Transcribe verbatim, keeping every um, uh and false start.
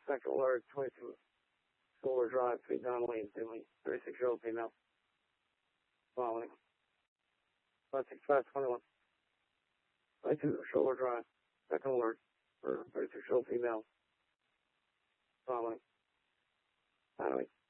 second alert, twenty-two Solar Drive, Sweet Don Lane, Finley, thirty-six-year-old female. Following. five six five twenty-one. twenty-two Solar Drive, second alert for thirty-six-year-old female. Following. Finally.